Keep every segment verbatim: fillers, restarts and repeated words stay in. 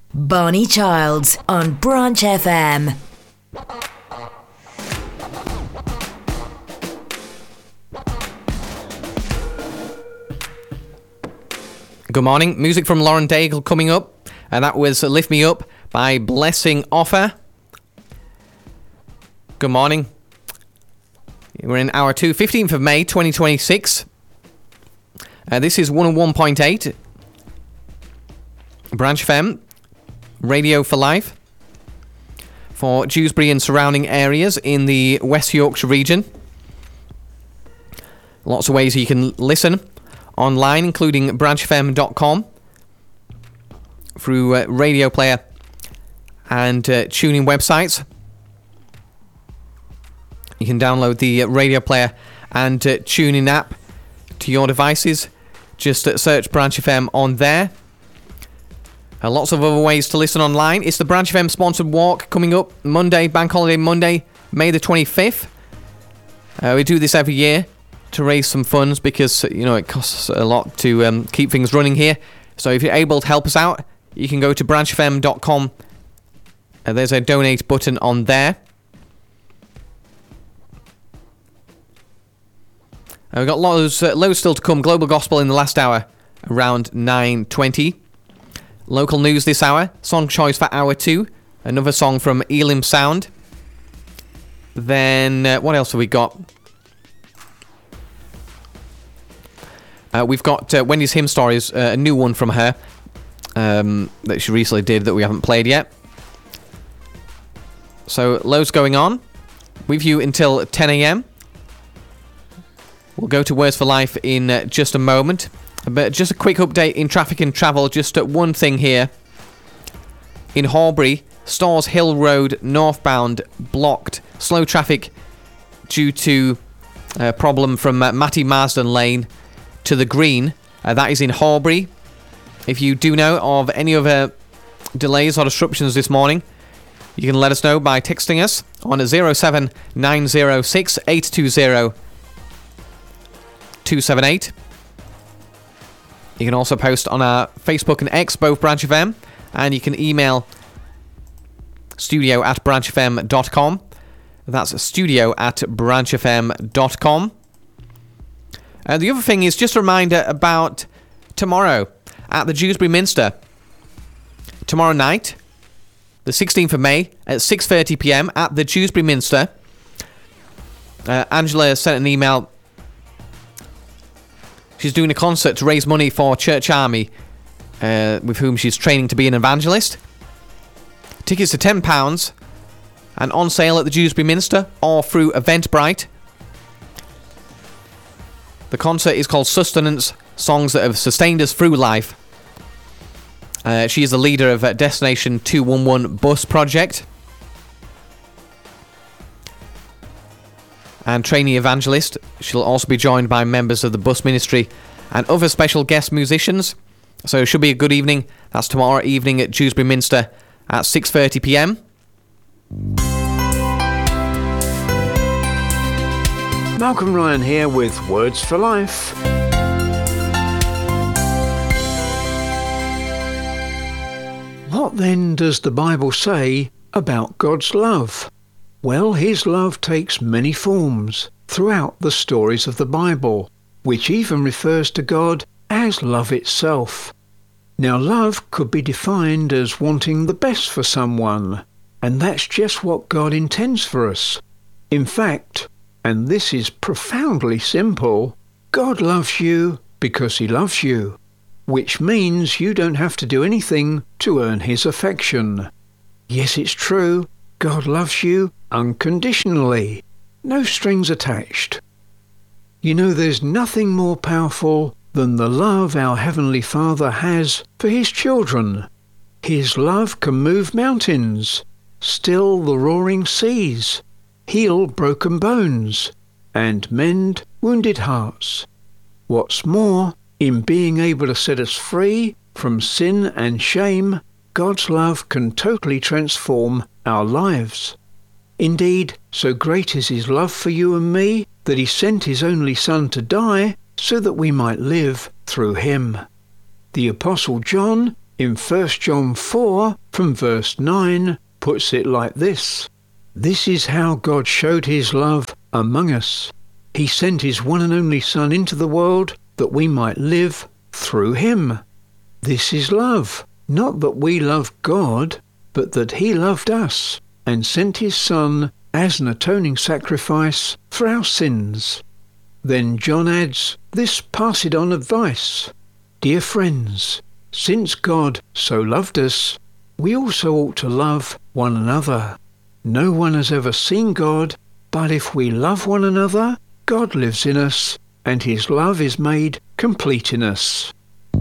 Barney Childs on Branch F M. Good morning. Music from Lauren Daigle coming up. And that was Lift Me Up by Blessing Offer. Good morning. We're in hour two, fifteenth of May, twenty twenty-six. Uh, this is one oh one point eight. Branch F M. Radio for Life. For Dewsbury and surrounding areas in the West Yorkshire region. Lots of ways you can listen online, including branch f m dot com, through uh, Radio Player and uh, tuning websites. You can download the uh, Radio Player and uh, tuning app to your devices. Just uh, search Branch F M on there. Uh, lots of other ways to listen online. It's the Branch F M sponsored walk coming up Monday, Bank Holiday Monday, May the twenty-fifth. Uh, we do this every year to raise some funds because, you know, it costs a lot to um, keep things running here. So if you're able to help us out, you can go to branch f m dot com. Uh, there's a donate button on there. Uh, we've got loads, uh, loads still to come. Global Gospel in the last hour, around nine twenty. Local news this hour. Song choice for hour two. Another song from Elim Sound. Then, uh, what else have we got? Uh, we've got uh, Wendy's Hymn Stories, uh, a new one from her um, that she recently did that we haven't played yet. So, loads going on. With you until ten a.m. We'll go to Words for Life in uh, just a moment. But just a quick update in traffic and travel. Just uh, one thing here. In Horbury, Stores Hill Road northbound blocked. Slow traffic due to a problem from uh, Matty Marsden Lane to the Green. Uh, that is in Horbury. If you do know of any other delays or disruptions this morning, you can let us know by texting us on zero seven nine zero six eight two zero two seven eight. You can also post on our Facebook and X, both Branch F M, and you can email studio at branch f m dot com. That's studio at branch f m dot com. Uh, the other thing is just a reminder about tomorrow at the Dewsbury Minster. Tomorrow night, the sixteenth of May, at six thirty p.m. at the Dewsbury Minster. Uh, Angela sent an email. She's doing a concert to raise money for Church Army, uh, with whom she's training to be an evangelist. Tickets are ten pounds and on sale at the Dewsbury Minster or through Eventbrite. The concert is called Sustenance, Songs That Have Sustained Us Through Life. Uh, she is the leader of uh, Destination two one one Bus Project and trainee evangelist. She'll also be joined by members of the bus ministry and other special guest musicians. So it should be a good evening. That's tomorrow evening at Dewsbury Minster at six thirty p.m. Malcolm Ryan here with Words for Life. What then does the Bible say about God's love? Well, his love takes many forms throughout the stories of the Bible, which even refers to God as love itself. Now, love could be defined as wanting the best for someone, and that's just what God intends for us. In fact, and this is profoundly simple, God loves you because he loves you, which means you don't have to do anything to earn his affection. Yes, it's true, God loves you unconditionally, no strings attached. You know, there's nothing more powerful than the love our Heavenly Father has for his children. His love can move mountains, still the roaring seas, heal broken bones, and mend wounded hearts. What's more, in being able to set us free from sin and shame, God's love can totally transform our lives. Indeed, so great is his love for you and me that he sent his only Son to die so that we might live through him. The Apostle John in First John four, from verse nine, puts it like this. This is how God showed his love among us. He sent his one and only Son into the world that we might live through him. This is love, not that we love God, but that he loved us and sent his Son as an atoning sacrifice for our sins. Then John adds this passed-on advice. Dear friends, since God so loved us, we also ought to love one another. No one has ever seen God, but if we love one another, God lives in us, and his love is made complete in us.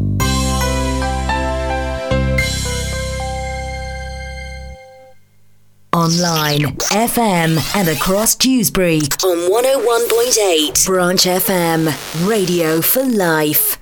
Online, F M, and across Dewsbury on one oh one point eight Branch F M. Radio for life.